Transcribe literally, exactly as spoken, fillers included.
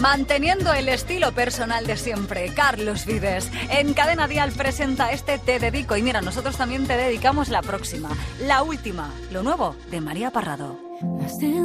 Manteniendo el estilo personal de siempre, Carlos Vives. En Cadena Dial presenta este Te Dedico. Y mira, nosotros también te dedicamos la próxima, la última, lo nuevo de María Parrado.